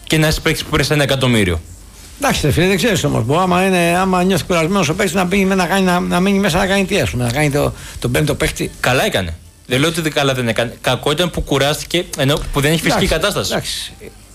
και να είσαι παίκτης που παίρνει 1 εκατομμύριο. Εντάξει, φίλε, δεν ξέρεις όμως. Άμα νιώθει κουρασμένος ο παίκτης να μείνει μέσα να κάνει τι, ας πούμε, να κάνει τον πέμπτο παίκτη. Καλά έκανε. Δεν λέω ότι καλά δεν έκανε. Κακό ήταν που κουράστηκε ενώ που δεν έχει φυσική κατάσταση. Εντάξει.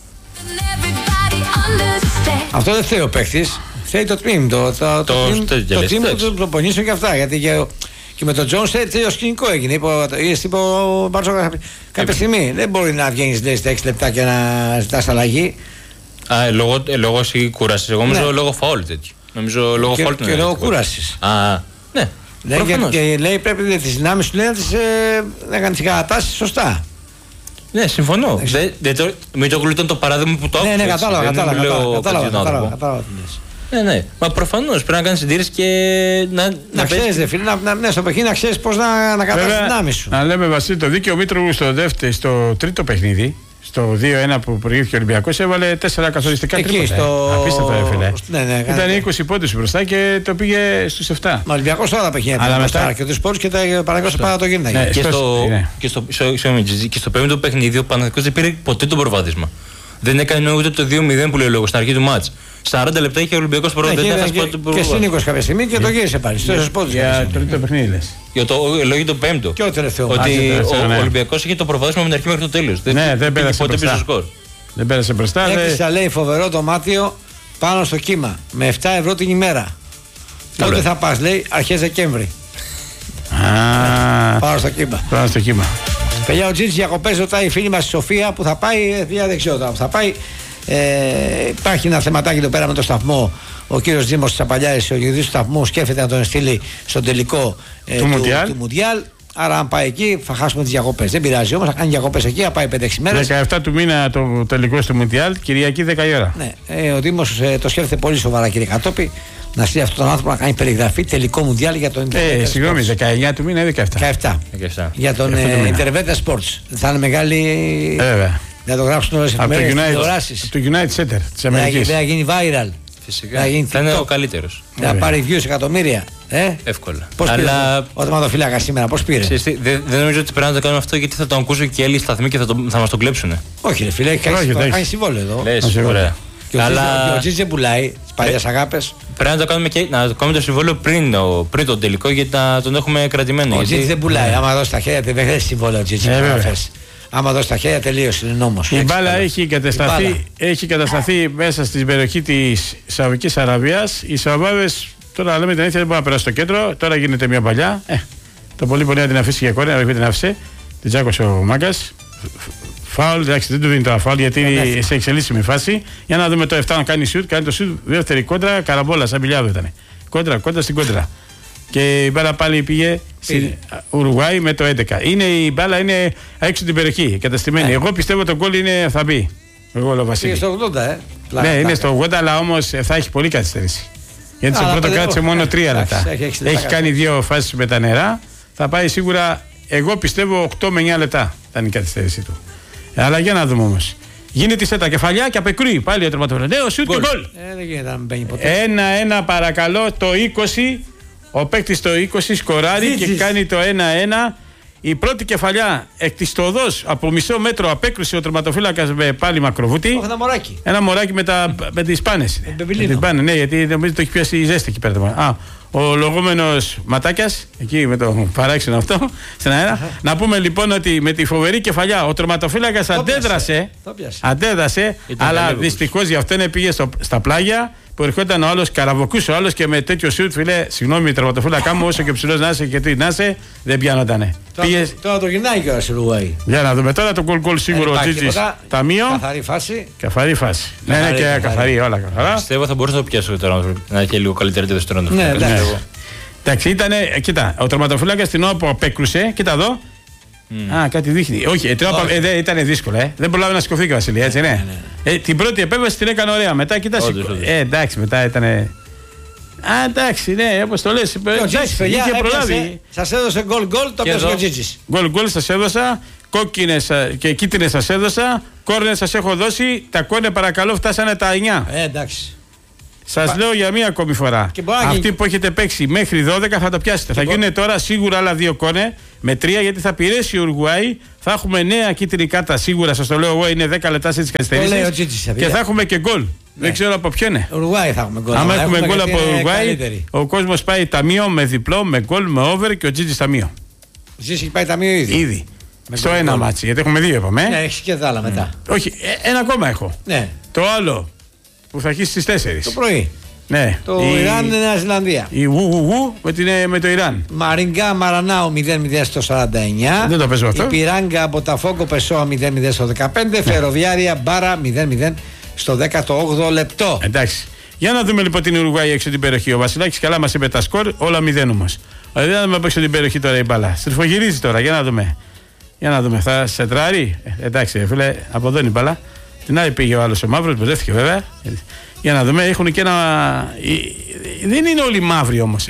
Αυτό δεν θέλει ο παίκτης. Θέλει το team. Το team του προπονήσεων και αυτά. Γιατί και με τον Τζόνς έτσι ο σκηνικό έγινε. Είπε ο Μπάρτσο κάποια στιγμή. Δεν μπορεί να βγαίνεις στα 6 λεπτά και να ζητάς αλλαγή. Λόγω κούρασης. Εγώ νομίζω λόγω φαούλ τέτοιο. Νομίζω λόγω φαούλ. Και λόγω κούρασης. Ναι. Και λέει πρέπει τις δυνάμεις του να κάνει τις κατατάσεις σωστά. Ναι, συμφωνώ. Μην το γλουτών το παράδειγμα που το άκουσα. Ναι, κατάλαβα. Ναι. Μα προφανώς πρέπει να κάνεις συντήρηση και να ξέρεις, δε φίλε, στο παιχνίδι να ξέρεις πώς να καταστήσεις τις δυνάμεις σου. Να λέμε, Βασίλη, το δίκαιο Μήτρογλου στο τρίτο παιχνίδι, στο 2-1 που προηγήθηκε ο Ολυμπιακός, έβαλε 4 καθοριστικά τρίποτα. Απίστευτο έφερε. Ήταν 20 πόντους μπροστά και το πήγε στους 7. Ο Ολυμπιακός τώρα παιχνίδια μπροστά και τους πόρους και τα Παναθηναϊκός πάρα το γύρναγε. Και στο πέμπτο παιχνίδι ο Παναθηναϊκός δεν πήρε ποτέ το προβάδισμα. Δεν έκανε ούτε το 2-0 που λέει ο λόγος στην αρχή του μάτς. 40 λεπτά είχε ο Ολυμπιακός προβάδισμα. Και στην 20 κάποια στιγμή και το γύρισε πάλι. Για το τρίτο παιχνίδι λες. Λόγω το πέμπτο. Και ο τελευταίο. Ότι ο Ολυμπιακός είχε το προβάδισμα με την αρχή μέχρι το τέλος. Δεν πέρασε μπροστά. Δεν πέρασε μπροστά. Έκλεισα, λέει, φοβερό δωμάτιο πάνω στο κύμα με 7 ευρώ την ημέρα. Πότε θα πας, λέει, αρχές Δεκέμβρη. Πάνω στο κύμα. Παιδιά, ο Τζίτζης διακοπές, ρωτάει η φίλη μας η Σοφία που θα πάει. Δεν ξέρω τώρα που θα πάει. Υπάρχει ένα θεματάκι εδώ πέρα με το σταθμό. Ο κύριος Δήμος της Απαλιάρης, ο γηδής του σταθμού, σκέφτεται να τον στείλει στον τελικό του Μουντιάλ. Άρα, αν πάει εκεί, θα χάσουμε τις διακοπές. Δεν πειράζει όμως, θα κάνει διακοπές εκεί, θα πάει 5-6 μέρες. 17 του μήνα το τελικό του Μουντιάλ, Κυριακή 10 η ώρα. Ναι, ο Δήμος το σκέφτεται πολύ σοβαρά, κύριε Κατόπη, να στείλει αυτόν τον άνθρωπο να κάνει περιγραφή τελικό Μουντιάλ για τον Interveta. Συγγνώμη, 19 του μήνα ή 17. Για τον Interveta Sports. Θα είναι μεγάλη. Βέβαια. Να το γράψουν όλες τις εφημερίδες της τηλεοράσεις. Από το United Center της Αμερικής. Θα γίνει viral. Φυσικά. Θα είναι ο καλύτερος. Θα πάρει 2 εκατομμύρια. Εύκολα. Πώς πήρε ο τερματοφύλακας σήμερα, πώς πήρε? Δεν νομίζω ότι πρέπει να το κάνουμε αυτό γιατί θα το ακούσουν και άλλοι σταθμοί και θα μας το κλέψουν. Όχι, ρε φίλε, έχει κάνει συμβόλαιο εδώ. Λες, ωραία. Και ο Τζίτζης δεν πουλάει τις παλιές αγάπες. Πρέπει να το κάνουμε το συμβόλαιο πριν τον τελικό γιατί να τον έχουμε κρατημένο. Ο Τζίτζης δεν πουλάει. Άμα δώσει τα χέρια, δεν χρειάζεται συμβόλαιο ο Τζίτζης. Άμα δώσει τα χέρια, τελείωσε, είναι νόμος. Η μπάλα έχει κατασταθεί μέσα στην περιοχή της Σαουδικής Αραβίας. Οι Σαουδάβες, τώρα λέμε την αλήθεια, δεν μπορεί να περάσει στο κέντρο. Τώρα γίνεται μια παλιά. Το πολύ να την αφήσει για κόρνερ, αλλά την άφησε. Την τσάκωσε ο Μάγκας. Φάουλ, εντάξει, δεν του δίνει τώρα φάουλ γιατί είναι σε εξελίσσιμη φάση. Για να δούμε το 7 να κάνει σιούτ. Κάνει το σιούτ, δεύτερη κόντρα, καραμπόλα, σαν πιλιάδο ήταν. Κόντρα στην κόντρα. Και η μπάλα πάλι πήγε στην Ουρουάη με το 11. Η μπάλα είναι έξω την περιοχή, καταστημένη. Εγώ πιστεύω το γκολ θα μπει. Εγώ, Βασίλη. Είναι στο 80, Ναι, είναι στο 80, αλλά όμως θα έχει πολύ καθυστέρηση. Γιατί στο πρώτο κράτησε μόνο 3 λεπτά. Έχει κάνει 2 φάσεις με τα νερά. Θα πάει σίγουρα, εγώ πιστεύω 8 με 9 λεπτά ήταν η καθυστέρηση του. Αλλά για να δούμε όμως. Γίνεται σε τα κεφαλιά και απεκρούει πάλι ο τερματοφύλακας. Ναι, ο σιούτ και γκολ. Δεν γίνεται να μην μπαίνει ποτέ. 1-1 παρακαλώ, το 20. Ο παίκτης το 20 σκοράρει και κάνει το 1-1. Η πρώτη κεφαλιά εκτιστοδός από μισό μέτρο απέκρουσε ο τερματοφύλακας με πάλι μακροβούτη. Ένα μωράκι με τις πάνες. Ναι, γιατί νομίζω το έχει πιάσει η ζέστη εκεί πέρα. Ο λογόμενος Ματάκιας, εκεί με το παράξενο αυτό, στην αέρα. Να πούμε λοιπόν ότι με τη φοβερή κεφαλιά ο τερματοφύλακας αντέδρασε, αλλά δυστυχώς γι' αυτό πήγε στα πλάγια. Που ερχόταν ο άλλος, καραβοκούσε ο άλλος και με τέτοιο σιούτ, φιλέ, συγγνώμη, τερματοφύλακα μου, όσο και ψηλός να είσαι και τι να είσαι, δεν πιάνοτανε. Τώρα το γυρνάει κιόλας η Ουρουάη. Για να δούμε τώρα το γκολ σίγουρο ο Τζίτζης. Ταμείο. Καθαρή φάση. Ναι, και καθαρή, όλα καθαρά. Πιστεύω θα μπορούσα να το πιάσω τώρα, να έχει λίγο καλύτερη το τερματοφύλακα. Εντάξει, ήταν, κοίτα, ο τερματοφύλακας την ώρα που απέκρουσε, κοίτα εδώ. Κάτι δείχνει. Όχι, ήταν δύσκολο. Δεν προλάβει να σηκωθεί και ο Βασίλη, έτσι, ναι. Την πρώτη επέμβαση την έκανε ωραία. Μετά κοιτάξτε. Εντάξει, μετά ήταν. Εντάξει, ναι, όπως το λες. Είχε προλάβει. Σας έδωσε γκολ, το πιάσε ο Τζίτζης. Γκολ, σας έδωσα. Κόκκινες και κίτρινες σας έδωσα. Κόρνες σας έχω δώσει. Τα κόρνες παρακαλώ φτάσανε τα 9. Εντάξει. Σας λέω για μία ακόμη φορά. Αυτοί που έχετε παίξει μέχρι 12 θα το πιάσετε. Θα γίνουν τώρα σίγουρα άλλα 2 κόρνερ με 3 γιατί θα πειρέσει η Ουρουγουάη. Θα έχουμε νέα κίτρινη κάρτα σίγουρα. Σας το λέω εγώ, είναι 10 λεπτά στις καθυστερήσεις. Και θα έχουμε και γκολ. Δεν ξέρω από ποιο είναι. Ουρουγουάη θα έχουμε γκολ. Αν έχουμε γκολ από Ουρουγουάη, ο κόσμος πάει ταμείο με διπλό, με γκολ, με over και ο Τζίτζης ταμείο. Ο Τζίτζης έχει πάει ταμείο ήδη. Στο ένα μάτσι, γιατί έχουμε 2 είπαμε. Ναι, έχει και τα άλλα μετά. Όχι, ένα ακόμα έχω. Ναι. Το άλλο που θα αρχίσει στις 4. Το πρωί. Ναι. Το Ιράν είναι Νέα Ζηλανδία. Η Ουουγουγού με το Ιράν. Μαριγκά Μαρανάου 0-0 στο 49. Δεν το παίζω αυτό. Η Πιράγκα από τα Φόκο Πεσόα 0-0 στο 15. Φεροβιάρια Μπάρα 0-0 στο 18ο λεπτό. Εντάξει. Για να δούμε λοιπόν την Ουρουγουάη έξω την περιοχή. Ο Βασιλάκης καλά μας είπε τα σκορ, όλα 0 όμως. Δεν θα δούμε από έξω την περιοχή τώρα η μπάλα. Στριφογυρίζει τώρα, για να δούμε. Για να δούμε, θα σετράρει. Εντάξει, φίλε, από εδώ είναι η μπάλα. Την άλλη πήγε ο άλλος ο μαύρος, μπερδεύτηκε βέβαια. Για να δούμε, έχουν και ένα. Δεν είναι όλοι μαύροι όμως,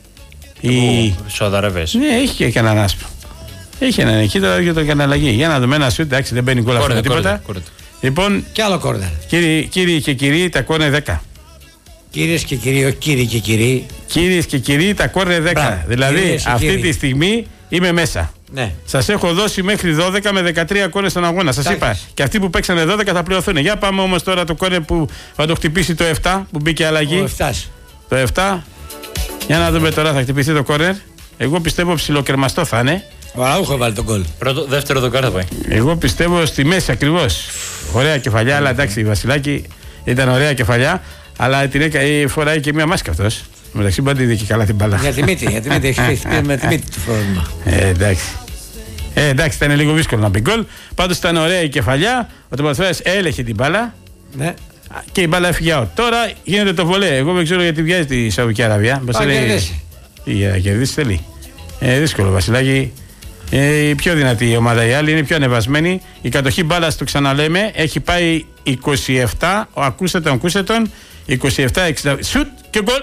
Οι Σαουδαραβές. Ναι, έχει και έναν άσπρο. Έχει έναν εκεί τώρα για το καναλαγή. Για να δούμε ένα σουτ, εντάξει, δεν μπαίνει γκολ αυτό με τίποτα. Λοιπόν, και άλλο κόρνερ. Κύριοι και κυρίοι, τα κόρνερ 10. Κυρίες και κύριοι, όχι κύριοι και κυρίοι. Κυρίες και κύριοι, τα κόρνερ 10. Μπράβο. Δηλαδή, αυτή τη στιγμή είμαι μέσα. Ναι. Σας έχω δώσει μέχρι 12 με 13 κόρνερ στον αγώνα. Σας είπα. Και αυτοί που παίξανε 12 θα πληρωθούν. Για πάμε όμως τώρα το κόρνερ που θα το χτυπήσει το 7 που μπήκε αλλαγή. Το 7. Για να δούμε τώρα, θα χτυπηθεί το κόρνερ. Εγώ πιστεύω ψιλοκερμαστό θα είναι. Ο Αραούχο έβαλε τον γκολ. Δεύτερο δοκάρ θα πάει. Εγώ πιστεύω στη μέση ακριβώς. Ωραία κεφαλιά, αλλά εντάξει, η Βασιλάκη ήταν ωραία κεφαλιά. Αλλά φοράει και μία μάσκα αυτός. Μεταξύ πάντα είδε και καλά την μπάλα. Για τη μύτη, έχει χτίσει με τη μύτη του πρόβλημα. Εντάξει. Εντάξει, ήταν λίγο δύσκολο να μπει γκολ. Πάντως ήταν ωραία η κεφαλιά. Ο τερματοφύλακας έλεγχε την μπάλα. Ναι. Και η μπάλα έφυγε out. Τώρα γίνεται το βολέ. Εγώ δεν ξέρω γιατί βγάζει τη Σαουδική Αραβία. Πάει να κερδίσει. Για να κερδίσει θέλει. Δύσκολο, Βασιλάκη. Η πιο δυνατή η ομάδα η άλλη είναι πιο ανεβασμένη. Η κατοχή μπάλας, το ξαναλέμε, έχει πάει 27. Ακούστε τον. 27-60. Σουτ και γκολ.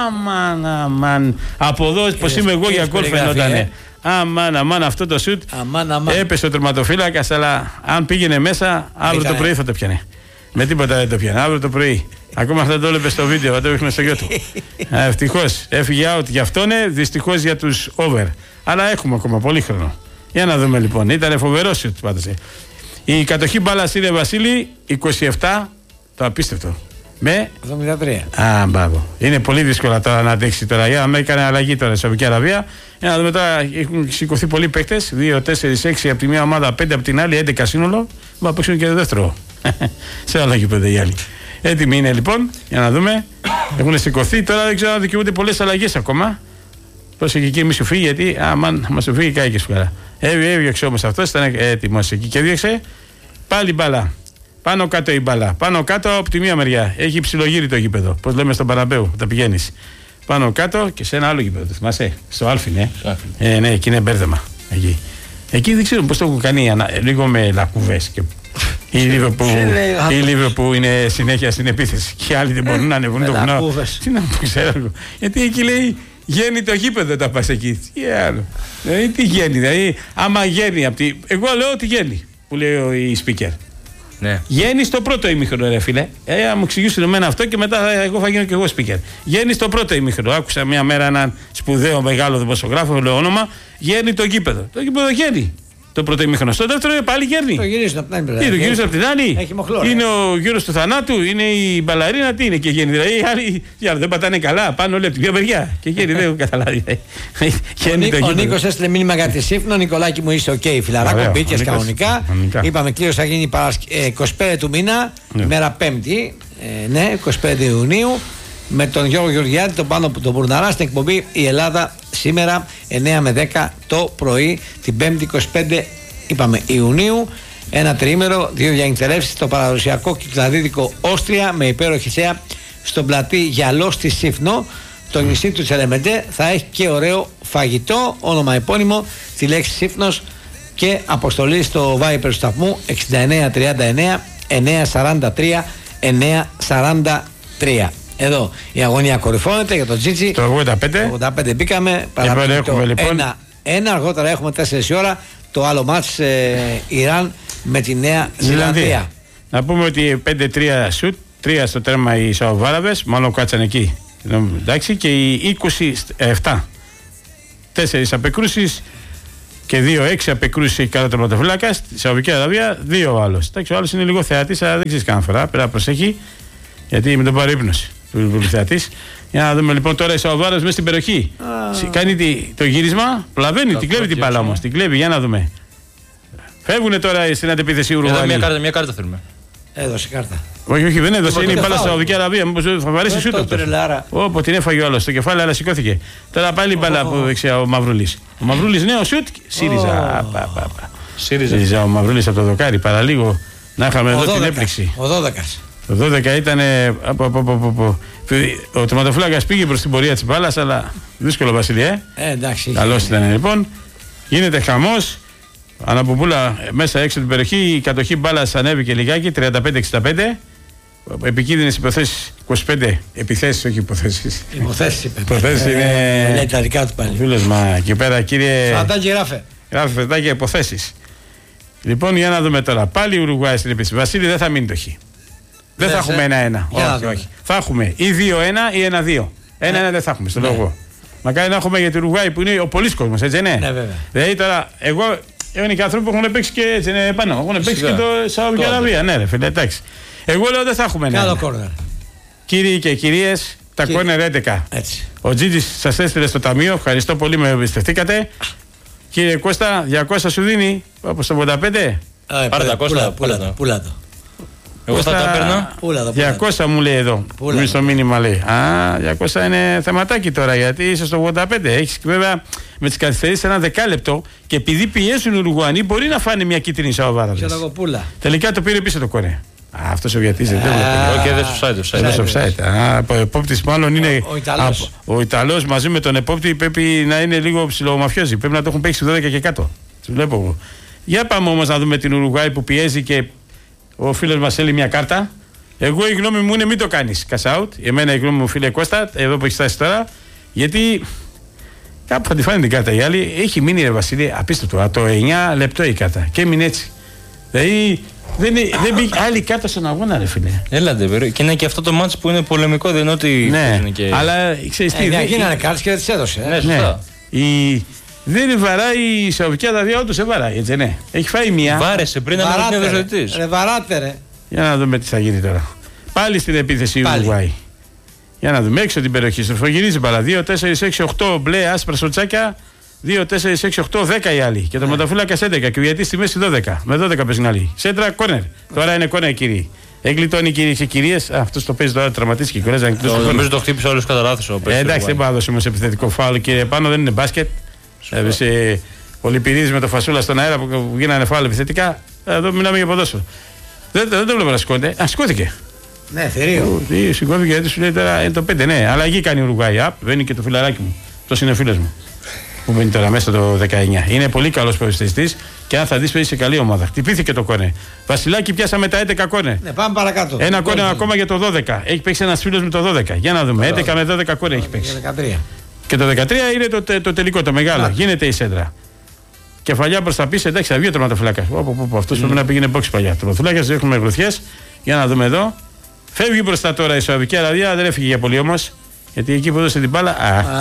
Αμάν. Από εδώ πως είμαι εγώ για γκολ φαινότανε. Αμάν, αυτό το σουτ. Έπεσε ο τερματοφύλακας, αλλά αν πήγαινε μέσα, αύριο το πρωί θα το πιανε. Με τίποτα δεν το πιανε. Αύριο το πρωί. Ακόμα θα το έβλεπε στο βίντεο, θα το έβλεπε στο γιο του. Ευτυχώς έφυγε out για αυτόν, δυστυχώς για τους over. Αλλά έχουμε ακόμα πολύ χρόνο. Για να δούμε λοιπόν. Ήταν φοβερό σουτ πάντως. Η κατοχή μπάλας είναι Βασίλη 27. Το απίστευτο. Με 73. Μπράβο. Είναι πολύ δύσκολο τώρα να αντέξει τώρα. Για να έκανε αλλαγή τώρα στη Σαουδική Αραβία. Για να δούμε τώρα, έχουν σηκωθεί πολλοί παίκτες. 2, 4, 6 από τη μία ομάδα, 5 από την άλλη, 11 σύνολο. Θα παίξουν και το δεύτερο. Σε άλλα γήπεδα οι άλλοι. Έτοιμοι είναι λοιπόν. Για να δούμε. Έχουν σηκωθεί. Τώρα δεν ξέρω αν δικαιούνται πολλές αλλαγές ακόμα. Πρόσεχε εκεί, μη σου φύγει, γιατί άμα μα σου φύγει, κάει και σου χαρά. Έβγεξε όμως αυτός, ήταν έτοιμος εκεί και έδιωξε. Πάλι μπάλα. Πάνω κάτω η μπάλα. Πάνω κάτω από τη μία μεριά. Έχει ψιλογύρι το γήπεδο. Πώς λέμε στον Παραμπέου, τα πηγαίνεις. Πάνω κάτω και σε ένα άλλο γήπεδο. Το θυμάσαι. Στο Άλφιν, ναι, εκεί είναι μπέρδεμα. Εκεί δεν ξέρω πώς το έχουν κάνει λίγο με λακκούβες. Ή λίγο που είναι συνέχεια στην επίθεση. Και οι άλλοι δεν μπορούν να ανεβούν το βουνό. Τι να πω, ξέρω. Γιατί εκεί λέει. Γέννη το γήπεδο όταν πας εκεί. Τι άλλο. Δηλαδή τι γέννη. Δηλαδή άμα γέννη από τη. Εγώ λέω ότι γέννη. Που λέει η speaker. Ναι. Γέννη στο πρώτο ημίχρονο, ρε φίλε. Αν μου εξηγήσουν εμένα αυτό και μετά εγώ θα γίνω και εγώ speaker. Γέννη στο πρώτο ημίχρονο. Άκουσα μια μέρα έναν σπουδαίο μεγάλο δημοσιογράφο, λέω όνομα. Γέννη το γήπεδο. Το γήπεδο γέννη. Το πρώτο ημίχρονο. Στο δεύτερο είναι πάλι γέρνη. Το γυρίζουν από την άλλη πλευρά. Το γυρίζουν από την άλλη. Έχει μοχλό. Είναι ο γύρος του θανάτου, είναι η μπαλαρίνα, τι είναι και γέρνη. Δηλαδή οι άλλοι δεν πατάνε καλά, πάνω όλοι από την μια μεριά. Και γέρνη δεν έχω καταλάβει. Ο Νίκος έστειλε μήνυμα για τη Σύφνο. Νικολάκη μου είσαι οκ, φιλαράκο. Μπήκε κανονικά. Είπαμε κλήρωση θα γίνει 25 του μήνα, ημέρα Πέμπτη. Ναι, 25 Ιουνίου. Με τον Γιώργο Γεωργιάδη, τον Πάνο τον Μπουρναρά, στην εκπομπή Η Ελλάδα σήμερα 9 με 10 το πρωί, την 5η 25 είπαμε Ιουνίου. Ένα τριήμερο, 2 διανυκτερεύσεις στο παραδοσιακό κυκλαδίδικο Όστρια με υπέροχη θέα στον πλατή Γυαλό στη Σύφνο. Το νησί του Τσελεμεντέ θα έχει και ωραίο φαγητό, όνομα επώνυμο, τη λέξη Σύφνος και αποστολή στο Viper του σταθμού 6939 943 943. Εδώ η αγωνία κορυφώνεται για τον Τζίτσι. Το 85 μπήκαμε. Ένα αργότερα έχουμε 4 η ώρα το άλλο μάτς Ιράν με τη Νέα Ζηλανδία. Να πούμε ότι 5-3 σουτ, 3 στο τέρμα οι Σαοβάραβες, μάλλον κάτσαν εκεί. Εντάξει, και οι 27. 4 απεκρούσεις και 2-6 απεκρούσεις κατά τον πρωτοφύλακα. Στη Σαουδική Αραβία 2 ο άλλος. Εντάξει, ο άλλος είναι λίγο θεατής, αλλά δεν ξέρει κανένα φορά. Πρέπει να προσέχει, γιατί με τον πάρει ύπνος του θεατής. Για να δούμε λοιπόν τώρα οι Σαοβάραβες μέσα στην περιοχή. Κάνει το γύρισμα, πλαβαίνει, την κλέβει την μπάλα όμως. Την κλέβει, για να δούμε. Φεύγουν τώρα στην αντεπίθεση οι Ουρουγουανοί. Μια κάρτα θέλουμε. Έδωσε κάρτα. Όχι, δεν έδωσε. Είναι η μπάλα στη Σαουδική Αραβία. Μήπως θα βαρέσει σούτο. Όπω την έφαγε όλο στο κεφάλι, αλλά σηκώθηκε. Τώρα πάλι η μπάλα που δεξιά ο Μαυρούλης. Ο Μαυρούλης νέο σούτ. ΣΥΡΙΖΑ. ΣΥΡΙΖΑ ο Μαυρούλης από το δοκάρι. Παραλίγο να είχαμε εδώ την έπληξη. Ο 12. Το 12 ήταν. Ο τερματοφύλακας πήγε προς την πορεία της μπάλας, αλλά δύσκολο Βασίλη. Εντάξει. Καλός ήταν λοιπόν. Γίνεται χαμός. Αναπομπούλα μέσα έξω την περιοχή. Η κατοχή μπάλας ανέβηκε λιγάκι. 35-65. Επικίνδυνες υποθέσεις. 25 επιθέσεις, όχι υποθέσεις. Υποθέσεις είναι. Λέει τα δικά του πάλι. Φίλος μα εκεί πέρα κύριε. Φαντάκι γράφε. Γράφε φετάκια υποθέσεις. Λοιπόν, για να δούμε τώρα. Πάλι η Ουρουγουάη στην επίσημη. Βασίλη δεν θα μείνει το χ. Δεν θα έχουμε 1-1. Όχι. Θα έχουμε ή 2-1 ή 1-2. 1-1 δεν θα έχουμε, στο λόγο. Μακάρι να έχουμε για την Ουρουγουάη που είναι ο πολλής κόσμος, έτσι ναι. Ναι, βέβαια. Δηλαδή τώρα, εγώ είναι και άνθρωποι που έχουν παίξει και έτσι είναι πάνω. Έχουν παίξει και το Σαουδική Αραβία. Ναι, ρε φίλε, εντάξει. Εγώ λέω δεν θα έχουμε 1-1. Καλό κόρνερ. Κύριοι και κυρίες, τα κόρνερ 11. Έτσι. Ο Τζίτζης σας έστειλε στο ταμείο. Ευχαριστώ πολύ, με εμπιστευτήκατε. Κύριε Κώστα, 200 σου δίνει, όπως το 85. Πάρε τα Κώστα, πούλα το. Εγώ θα τα παίρνα. 200 μου λέει εδώ. Μου στο μήνυμα λέει. 200 είναι θεματάκι τώρα, γιατί είσαι στο 85. Έχεις βέβαια με τις καθυστερήσεις ένα δεκάλεπτο και επειδή πιέζουν οι Ουρουγουανοί μπορεί να φάνε μια κίτρινη Σαοβάραβες. Τελικά το πήρε πίσω το κόρε. Αυτός ο Βιατής δεν Όχι, δεν σου offside. Ο επόπτης μάλλον είναι. Ο Ιταλός μαζί με τον επόπτη πρέπει να είναι λίγο ψιλομαφιόζη. Πρέπει να το έχουν παίξει 12 και κάτω. Του βλέπω εγώ. Για πάμε όμως να δούμε την Ουρουγουάη που πιέζει και ο φίλος μας έλεγε μια κάρτα. Εγώ η γνώμη μου είναι μην το κάνεις cash out. Εμένα η γνώμη μου, φίλε Κώστα, εδώ που έχει φτάσει τώρα, γιατί κάπου θα τη φάνε την κάρτα. Η άλλη έχει μείνει, ρε Βασίλη, απίστευτο. Το 9 λεπτό η κάρτα και έμεινε έτσι. Δηλαδή δεν μπήκε άλλη κάρτα στον αγώνα, ρε φίλε. Έλατε, και είναι και αυτό το μάτς που είναι πολεμικό, δεν είναι ότι. Ναι, αλλά ξέρεις τι. Δεν γίνανε κάρτες και δεν τις έδωσε. Ναι, σωστά. Δεν βαράει η Σαουδική Αραβία, όντως δεν βαράει, έτσι ναι. Έχει φάει μία. Βάρεσε πριν να μην είναι δοσοτητής. Ρε βαράτε ρε. Για να δούμε τι θα γίνει τώρα. Πάλι στην επίθεση η Ουρουγουάη. Για να δούμε έξω την περιοχή. Στροφογυρίζει μπάλα. 2-4-6-8 μπλε άσπρα σοτσάκια. 2-4-6-8 10 οι άλλοι. Και το ματοφύλακα 11 και ο Βιατής στη μέση 12. Με 12 παίζουν άλλοι. Σέντρα κόρνερ. Τώρα είναι κόρνερ κύριοι. Έγκλειτον οι κυρίες και κυρίες. Αυτό το παίζει τώρα, τραυματίστηκε και κουράζει. Νομίζω το χτύπησε όλο κατά λάθος. Εντάξει, δεν πάω να δώσει όμως επιθετικό φάουλ και πάνω δεν είναι μπάσκετ. Έπεσε ο Λιπηρίδης με το Φασούλα στον αέρα που γίνανε φάουλ επιθετικά. Εδώ μιλάμε για ποδόσφαιρο. Δεν το βλέπω να σηκώνεται. Σηκώθηκε. Ναι, θηρίο. Σηκώθηκε γιατί σου λέει τώρα είναι το 5. Ναι, αλλαγή κάνει η Ουρουγουάη. Βαίνει και το φιλαράκι μου. Αυτό είναι φίλος μου. Που μπαίνει τώρα μέσα το 19. Είναι πολύ καλός περιστατιστής και αν θα δεις παίζει σε καλή ομάδα. Χτυπήθηκε το κόρνερ. Βασιλάκι, πιάσαμε τα 11 κόρνερ. Ναι, πάμε παρακάτω. Ένα κόρνερ ακόμα για το 12. Έχει παίξει ένας φίλος με το 12. Για να δούμε. 11 με 12 κόρνερ έχει παίξει. Και το 13 είναι το τελικό, το μεγάλο. Γίνεται η σέντρα. Κεφαλιά προς τα πίσω, εντάξει, θα βγει ο τερματοφυλάκας. Αυτός πρέπει να πήγαινε box παλιά. Τερματοφυλάκας, έχουμε γροθιές. Για να δούμε εδώ. Φεύγει μπροστά τώρα η Σαουδική Αραβία, δεν έφυγε για πολύ όμως. Γιατί εκεί που έδωσε την μπάλα.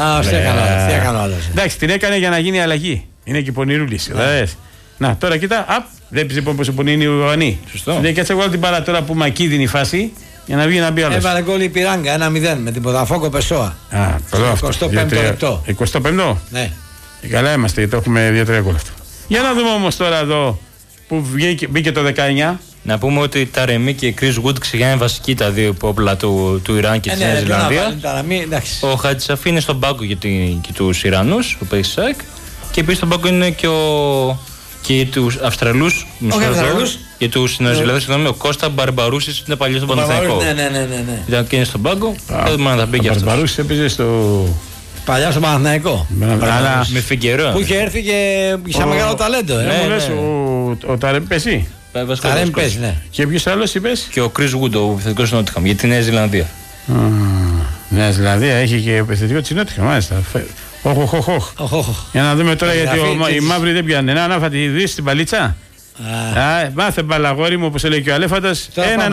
Εντάξει, την έκανε για να γίνει αλλαγή. Είναι και πονηρούλης. Να, τώρα κοίτα, δεν πιστεύω πως πονηρή είναι οι Ουρουγουανοί. Δεν κάτσε εγώ την μπάλα τώρα που μακίδινη η φάση. Για να βγει να μπει άλλος. Έβαλε γκολ η Πιράγκα 1-0 με την Ποδαφόκο Πεσόα. Καλό αυτό. 25ο λεπτό. 25ο. Ναι. Καλά είμαστε γιατί το έχουμε 2-3 γκολ αυτό. Για να δούμε όμως τώρα εδώ που μπήκε το 19. Να πούμε ότι η Ταρεμί και η Chris Wood ξεκινάνε βασικοί τα δύο υπόπλα του Ιράν και της Νέας Ζηλανδίας. Ο Χατζησαφή είναι στον πάγκο για τους Ιρανούς, ο Πεϊσάκ. Και επίσης στον πάγκο είναι και τους Αυστραλούς. Για τους Νεοζηλανδούς, συγγνώμη, ο Κώστα Μπαρμπαρούσης είναι παλιός στον Παναθηναϊκό. Ναι. Ήταν και είναι στον πάγκο. Θα δούμε αν θα μπει και αυτός. Ο Μπαρμπαρούσης έπαιζε στο. Παλιά στο Παναθηναϊκό. Με Φιγκερό. Που είχε έρθει και σαν μεγάλο ταλέντο. Ο Ταρέμ Πεσί. Ταρέμ Πεσί, ναι. Και ποιος άλλος είπες? Και ο Chris Wood, ο επιθετικός της Νότιχαμ, για τη Νέα Ζηλανδία. Νέα Ζηλανδία έχει και επιθετικό της Νότιχαμ, μάλιστα. Για να δούμε τώρα γιατί οι μαύροι δεν πιάνουν. Να φάτε δεις την παλίτσα. Μάθε μπάλα, αγόρι μου, όπως έλεγε και ο Αλέφαντας.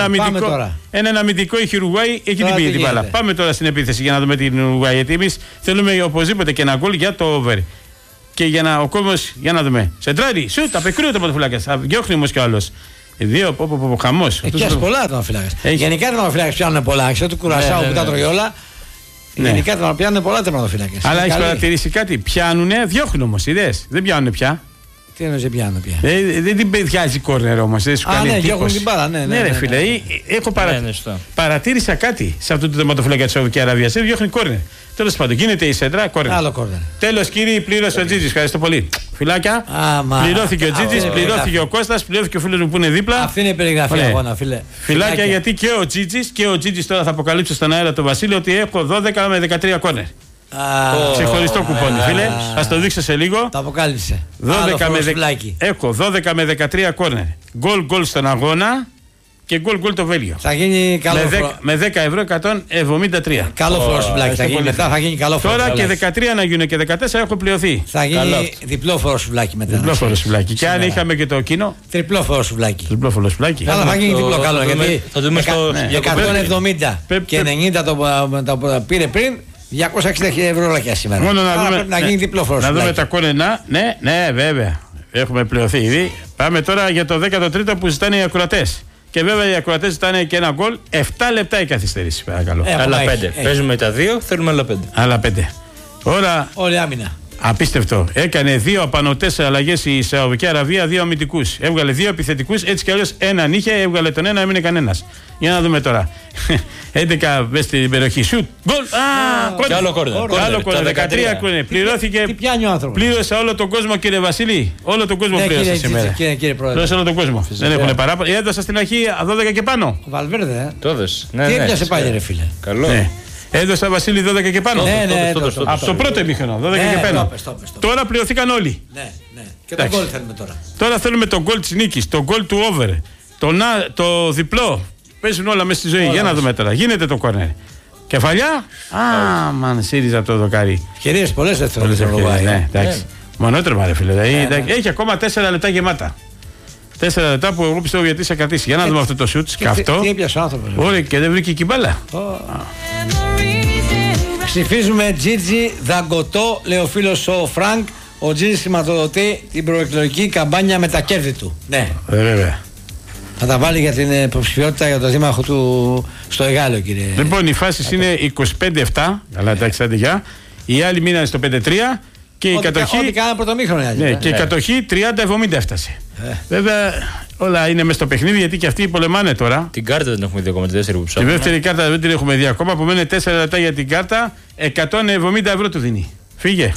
Ένα αμυντικό έχει η Ουρουγουάη, εκεί την πήγε την μπάλα. Πάμε τώρα στην επίθεση για να δούμε την Ουρουγουάη. Γιατί εμείς θέλουμε οπωσδήποτε και ένα γκολ για το over. Και για ο κόσμος, για να δούμε. Σεντράρι, σουτ, απεκρούεται ο ματοφυλάκας. Διώχνει όμως κι ο άλλος. Δύο, χαμός. Πιάσει πολλά το ματοφυλάκας. Γενικά το ματοφυλάκας πιάνουν πολλά. Ξέρω του Κουρασάου που τα τρώει όλα. Γενικά το πιάνουν πολλά τα ματοφυλάκες. Αλλά έχει παρατηρήσει κάτι. Πιάνουνε, διώχνουν όμως. Είδες. Δεν πιάνουν πια. Τι εννοείς δεν πιάνω πια. Δεν την παιδιάζει κόρνερ όμως. Δεν σου κάνει εντύπωση. Διώχνουν την μπάλα. Ναι, ρε φίλε. Έχω παρατήρησα κάτι σε αυτό το τερματοφύλακα της Σαουδικής Αραβίας. Διώχνει κόρνερ. Τέλος πάντων, γίνεται η σέντρα, κόρνερ. Άλλο κόρνερ. Τέλος, κύριε, πλήρωσε ο Τζίτζης. Ευχαριστώ πολύ. Φιλάκια. Πληρώθηκε ο Τζίτζης, πληρώθηκε ο Κώστας, πληρώθηκε ο φίλος μου που είναι δίπλα. Αυτή είναι η περιγραφή αγώνα, φίλε. Φιλάκια, γιατί και ο Τζίτζης τώρα θα αποκαλύψει στον αέρα το Βασίλειο ότι έχω 12 με 13 κόρνερ. Ξεχωριστό κουπόνι, φίλε. Θα το δείξω σε λίγο. Το αποκάλυψε. Έχω 12 με 13 κόρνερ. Γκολ στον αγώνα και γκολ το Βέλγιο. Θα γίνει καλό με 10 ευρώ 173. Καλό φοροσουβλάκι. Θα γίνει μετά, θα γίνει καλό φοροσουβλάκι. Τώρα και 13 να γίνουν και 14 έχω πληρωθεί. Θα γίνει διπλό φοροσουβλάκι μετά. Διπλό φοροσουβλάκι. Και αν είχαμε και το κοινό. Τριπλό φοροσουβλάκι. Αλλά θα γίνει διπλό καλό. Γιατί θα δούμε στο 170 και 90 το πήρε πριν. 260 ευρώ λακιά σήμερα. Μόνο να γίνει διπλό φοροσουβλάκι. Να δούμε τα κόρνενα. Ναι, βέβαια. Έχουμε πληρωθεί ήδη. Πάμε τώρα για το 13ο που ζητάνε οι ακροατές. Και βέβαια οι ακροατές ζητάνε και ένα γκολ. 7 λεπτά η καθυστέρηση, παρακαλώ. Άλλα 5. Παίζουμε τα 2, θέλουμε άλλα 5. Άλλα 5. Ώρα. Όλη άμυνα. Απίστευτο. Έκανε 2 απάνω 4 αλλαγές η Σαουδική Αραβία, 2 αμυντικούς. Έβγαλε 2 επιθετικούς, έτσι κι αλλιώς έναν είχε, έβγαλε τον ένα, έμεινε κανένας. Για να δούμε τώρα. 11 μες στην περιοχή. Σουτ. Γκολ. Και άλλο κόρνερ. Άλλο κόρνερ. 13 κόρνερ. Πληρώθηκε. Τι πιάνει ο άνθρωπος. Πλήρωσα όλο τον κόσμο, κύριε Βασίλη. Όλο τον κόσμο πλήρωσα σήμερα. Κύριε Πρόεδρε. Πλήρωσα όλο τον κόσμο. Δεν έχουν παράπονα. Έδωσα στην αρχή 12 και πάνω. Ο Βαλβέρδε. Το έδωσε. Τι έπιασε πάλι, ρε φίλε. Καλό. Έδωσα Βασίλη 12 και πάνω. Ναι, από το πρώτο ημίχρονο, 12 και πάνω. Τώρα πληρωθήκαν όλοι. Ναι. Και τον γκολ θέλουμε τώρα. Τώρα θέλουμε τον γκολ της νίκης, τον γκολ του over, το διπλό. Παίζουν όλα μέσα στη ζωή. Για να δούμε τώρα. Γίνεται το κόρνερ. Κεφαλιά. Μαν ΣΥΡΙΖΑ από το δοκάρι. Ευκαιρίες πολλές δεν θέλουν να ροβάει. Ναι, εντάξει. Μονότρεμα, ρε φίλε. Έχει ακόμα 4 λεπτά γεμάτα. 4 λεπτά που εγώ πιστεύω γιατί σε κρατήσει. Για να δούμε αυτό το σουτ. Σκαφτό. Τι έπιασε ο άνθρωπος. Ωραία, και δεν βρήκε και μπάλα. Ψηφίζουμε Τζίτζι, Δαγκωτό, λέει ο φίλος ο Φρανκ. Ο Τζίτζι χρηματοδοτεί την προεκλογική καμπάνια με τα κέρδη του. Ναι. Βέβαια. Θα τα βάλει για την υποψηφιότητα για το δήμαρχο του στο Εγάλεο, κύριε. Λοιπόν, οι φάσεις είναι 25-7. Αλλά εντάξει, άντε γεια. Οι άλλοι μείνανε στο 5-3. Και η κατοχή. Ό,τι κάνανε πρωτομήχρονο. Ναι, και η κατοχή 30-70 έφτασε. Βέβαια, όλα είναι μες στο παιχνίδι γιατί και αυτοί πολεμάνε τώρα. Την κάρτα δεν έχουμε δει ακόμα, τη δεύτερη που ψάχνουμε. Τη δεύτερη κάρτα δεν την έχουμε δει ακόμα. Απομένει 4 λεπτά για την κάρτα. 170 ευρώ του δίνει. Φύγε,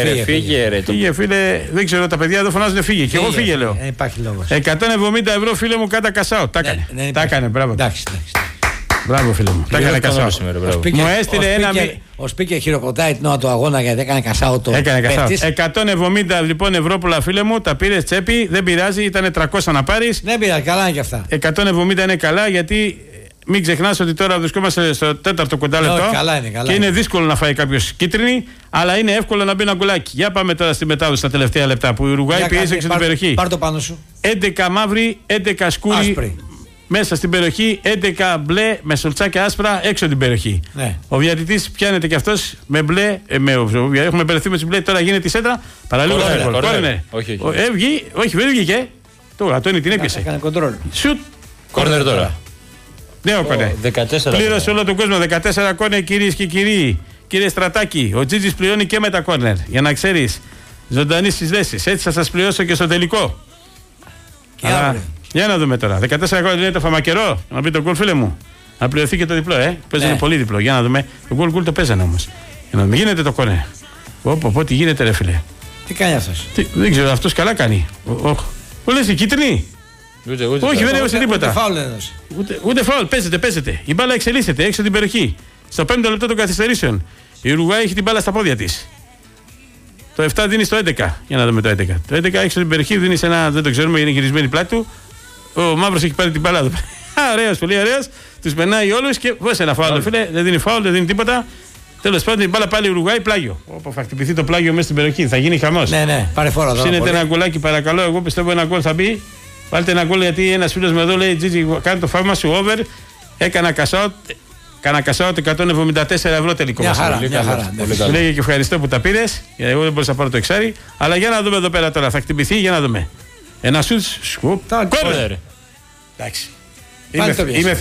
φίλε. Δεν ξέρω, τα παιδιά εδώ φωνάζουν φύγε. Και εγώ φύγε, λέω. Υπάρχει λόγος. 170 ευρώ, φίλε μου, κάτα κασάω. Τα έκανε. Τα έκανε, μπράβο. Μπράβο, φίλε μου. Τα έκανε κασάω. Μου έστειλε ένα. Ο Σπίκερ χειροκροτάει την ώρα του αγώνα γιατί έκανε κασάω το. Έκανε κασάω. 170 λοιπόν ευρώ, φίλε μου, τα πήρε τσέπη. Δεν πειράζει, ήταν 300 να πάρει. Δεν πειράζει, καλά είναι και αυτά. 170 είναι καλά γιατί. Μην ξεχνάς ότι τώρα βρισκόμαστε στο 4ο κοντά λεπτό. Καλά. Και είναι δύσκολο να φάει κάποιος κίτρινη, αλλά είναι εύκολο να μπει ένα γκολάκι. Για πάμε τώρα στη μετάδοση στα τελευταία λεπτά που η Ουρουγουάη πιέζει έξω την περιοχή. Πάρ' το πάνω σου. 11 μαύροι, 11 σκούρι άσπρη μέσα στην περιοχή, 11 μπλε με σολτσάκια άσπρα έξω την περιοχή. Ναι. Ο διαιτητής πιάνεται και αυτός με μπλε. Έχουμε μπερδευτεί με τις μπλε. Τώρα γίνεται η σέντρα. Παραλίγο κόρνερ. Όχι, δεν βγήκε. Τώρα το είναι την έπιασε. Έκανε κοντρόλ. Σουτ. Κόρνερ τώρα. Νέο κόνε. 14. Πλήρωσε όλο τον κόσμο. 14 κόνε, κυρίες και κύριοι. Κύριε Στρατάκη, ο Τζίτζης πληρώνει και με τα κόρνερ. Για να ξέρεις. Ζωντανή στις δέσεις. Έτσι θα σας πληρώσω και στο τελικό. Για να δούμε τώρα. 14 κόνε είναι το φαμακερό. Να πει το γκολ, φίλε μου. Να πληρωθεί και το διπλό, Παίζανε πολύ διπλό. Για να δούμε. Το γκολ το παίζανε όμως. Για να δούμε. Γίνεται το κόνερ. Τι γίνεται, ρε φίλε. Τι κάνει αυτός. Δεν ξέρω, αυτός καλά κάνει. Πού λες, η κίτρινη. Όχι, δεν έδωσε τίποτα. Ούτε φάουλ, παίζεται. Η μπάλα εξελίσσεται έξω την περιοχή. Στο 5ο λεπτό των καθυστερήσεων. Η Ουρουγουάη έχει την μπάλα στα πόδια της. Το 7 δίνει στο 11. Για να δούμε το 11. Το 11 έξω την περιοχή δίνει σε ένα, δεν το ξέρουμε, είναι γυρισμένη πλάτη του. Ο μαύρος έχει πάρει την μπάλα. Ωραίος, πολύ ωραίος. Τους περνάει όλους και βάζει ένα φάουλ. Φίλε, δεν δίνει φάουλ, δεν δίνει τίποτα. Τέλος πάντων, η μπάλα πάλι Ουρουγουάη πλάγιο. Όπου θα χτυπηθεί το πλάγιο μέσα στην περιοχή, θα γίνει χαμός. Ναι, πάρε φόρα εδώ. Ψήνεται ένα γκολάκι, παρακαλώ. Εγώ πιστεύω ένα γκολ θα μπει. Βάλτε ένα γκολ γιατί ένας φίλος με εδώ λέει: Τζίτζι, κάνει το φάρμα σου over. Έκανα cash out 174 ευρώ τελικό. Μια χαρά. Μου λέγε και ευχαριστώ που τα πήρες. Εγώ δεν μπορούσα να πάρω το εξάρι. Αλλά για να δούμε εδώ πέρα τώρα. Θα χτυπηθεί, για να δούμε. Ένα σουτ. Σκουπ. Εντάξει. Είμαι